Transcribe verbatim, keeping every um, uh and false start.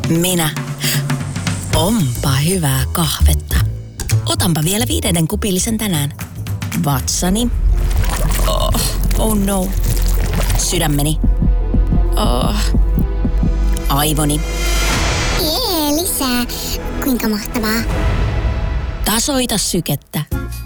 Minä. Onpa hyvää kahvetta. Otanpa vielä viidennen kupillisen tänään. Vatsani. Oh, oh no. Sydämeni. Oh. Aivoni. Jee, lisää. Kuinka mahtavaa. Tasoita sykettä.